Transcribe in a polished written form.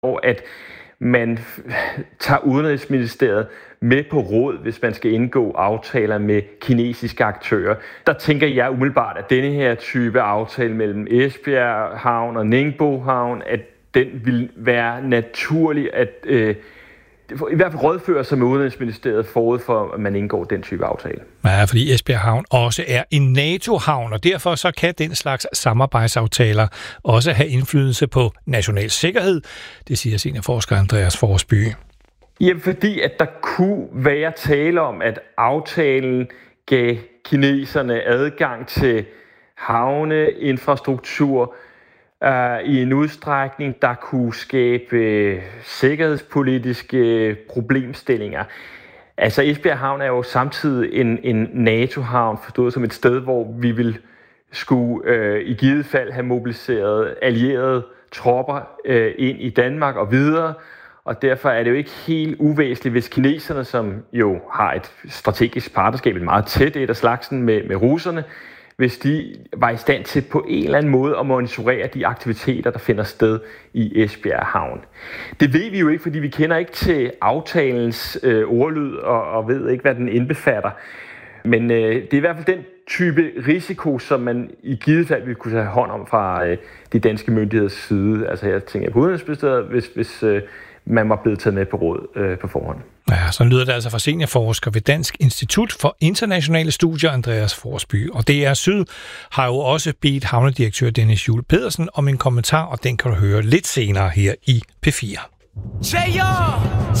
at man tager Udenrigsministeriet med på råd, hvis man skal indgå aftaler med kinesiske aktører. Der tænker jeg umiddelbart, at denne her type aftale mellem Esbjerg Havn og Ningbo Havn, at den vil være naturlig at i hvert fald rådføre sig med Udenrigsministeriet forud for, at man indgår den type aftale. Ja, fordi Esbjerg Havn også er en NATO-havn, og derfor så kan den slags samarbejdsaftaler også have indflydelse på national sikkerhed. Det siger seniorforsker Andreas Forsby. Jamen, fordi at der kunne være tale om, at aftalen gav kineserne adgang til havneinfrastruktur i en udstrækning, der kunne skabe sikkerhedspolitiske problemstillinger. Altså Esbjerg Havn er jo samtidig en NATO-havn, forstået som et sted, hvor vi vil skulle i givet fald have mobiliseret allierede tropper ind i Danmark og videre. Og derfor er det jo ikke helt uvæsentligt, hvis kineserne, som jo har et strategisk partnerskab, et meget tæt et af slagsen med russerne, hvis de var i stand til på en eller anden måde at monitorere de aktiviteter, der finder sted i Esbjerg Havn. Det ved vi jo ikke, fordi vi kender ikke til aftalens ordlyd og ved ikke, hvad den indbefatter. Men det er i hvert fald den type risiko, som man i givet fald ville kunne tage hånd om fra de danske myndigheders side. Altså jeg tænker på Udenrigsministeriet, hvis man var blevet taget med på råd på forhånd. Ja, så lyder det altså fra seniorforsker ved Dansk Institut for Internationale Studier, Andreas Forsby. Og DR Syd har jo også bedt havnedirektør Dennis Juel Pedersen om en kommentar, og den kan du høre lidt senere her i P4.